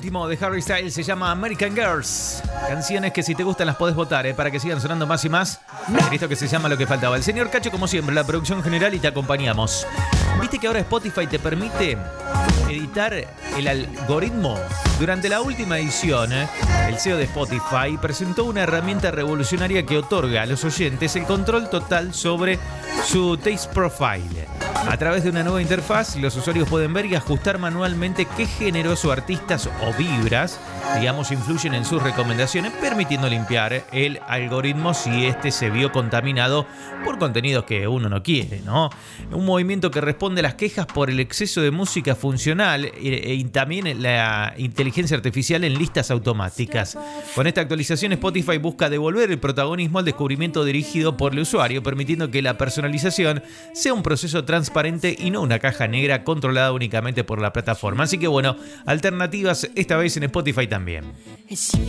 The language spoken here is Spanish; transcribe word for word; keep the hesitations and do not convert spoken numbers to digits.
último de Harry Styles se llama American Girls. Canciones que si te gustan las podés votar, ¿eh? Para que sigan sonando más y más. En esto que se llama Lo que faltaba. El señor Cacho, como siempre, la producción general, y te acompañamos. ¿Viste que ahora Spotify te permite editar el algoritmo? Durante la última edición, ¿eh? el C E O de Spotify presentó una herramienta revolucionaria que otorga a los oyentes el control total sobre su Taste Profile. A través de una nueva interfaz, los usuarios pueden ver y ajustar manualmente qué géneros o artistas o vibras, digamos, influyen en sus recomendaciones, permitiendo limpiar el algoritmo si este se vio contaminado por contenidos que uno no quiere, ¿no? Un movimiento que responde a las quejas por el exceso de música funcional e, y también la inteligencia artificial en listas automáticas. Con esta actualización, Spotify busca devolver el protagonismo al descubrimiento dirigido por el usuario, permitiendo que la personalización sea un proceso transparente y no una caja negra controlada únicamente por la plataforma. Así que bueno, alternativas esta vez en Spotify también.